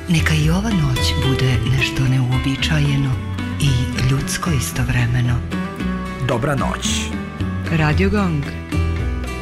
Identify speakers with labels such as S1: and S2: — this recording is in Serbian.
S1: Neka i ova noć bude nešto neuobičajeno i ljudsko istovremeno.
S2: Dobra noć.
S1: Radio Gong.